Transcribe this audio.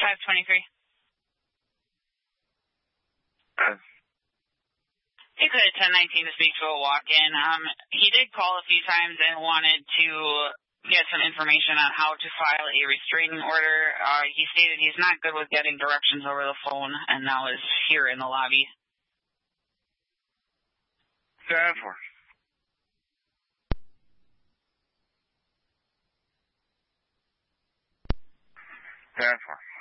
523. He could at 1019 to speak to a walk-in. He did call a few times and wanted to get some information on how to file a restraining order. He stated he's not good with getting directions over the phone, and now is here in the lobby. 10-4. 10-4.